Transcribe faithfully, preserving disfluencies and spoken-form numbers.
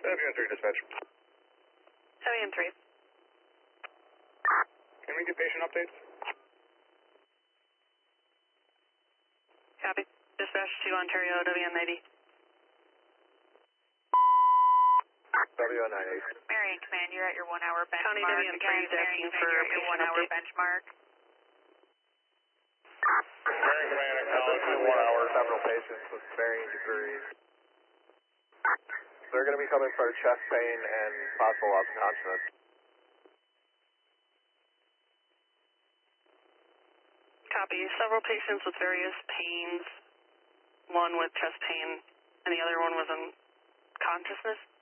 W N three dispatch. W N three. Can we get patient updates? Copy. Dispatch to Ontario, W N ninety. W N ninety. Marion Command, you're at your one hour benchmark. County W N three is asking for a your patient one hour update. benchmark. Marion Command, acknowledging one hour. Several patients with varying degrees. They're going to be coming for chest pain and possible loss of consciousness. Copy. Several patients with various pains. One with chest pain, and the other one was in consciousness.